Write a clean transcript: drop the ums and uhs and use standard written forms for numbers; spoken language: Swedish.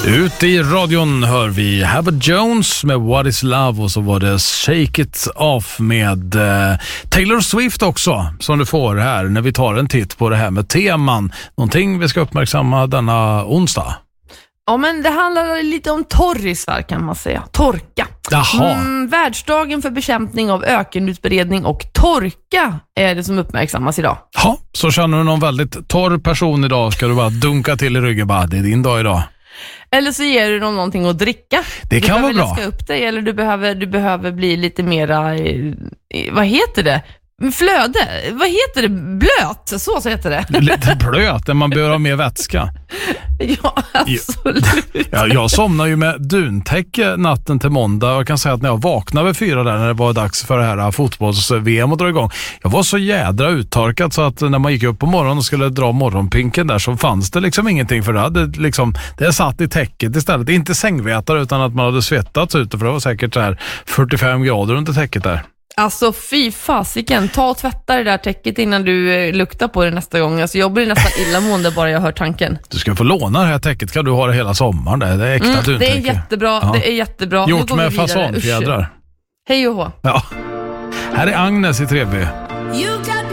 Ut i radion hör vi Herbert Jones med What is Love och så var det Shake It Off med Taylor Swift också, som du får här när vi tar en titt på det här med teman. Någonting vi ska uppmärksamma denna onsdag. Ja, men det handlar lite om torrisar kan man säga. Torka. Jaha. Världsdagen för bekämpning av ökenutbredning och torka är det som uppmärksammas idag. Ja, så känner du någon väldigt torr person idag ska du bara dunka till i ryggen. Bara, det är din dag idag. Eller så ger du dem någonting att dricka. Det kan vara bra. Du behöver läska upp dig eller du behöver bli lite mera, vad heter det? Flöde, vad heter det? Blöt, så heter det. Lite blöt, där man behöver ha mer vätska. Ja, absolut. Ja, jag somnade ju med duntäcke natten till måndag. Jag kan säga att när jag vaknade vid 4 där när det var dags för det här fotbolls-VM att dra igång. Jag var så jädra uttorkad så att när man gick upp på morgonen och skulle dra morgonpinken där så fanns det liksom ingenting för det satt i täcket istället. Inte sängvätare utan att man hade svettats ute för det var säkert så här 45 grader under täcket där. Alltså fy fasiken, ta och tvätta det där täcket innan du luktar på det nästa gång. Alltså jag blir nästan illamående bara jag hör tanken. Du ska få låna det här täcket, kan du ha det hela sommaren. Det är äkta duntäcke. Det är jättebra, ja. Det är jättebra. Gjort med fasanfjädrar. Hej och hå. Ja. Här är Agnes i 3B. You got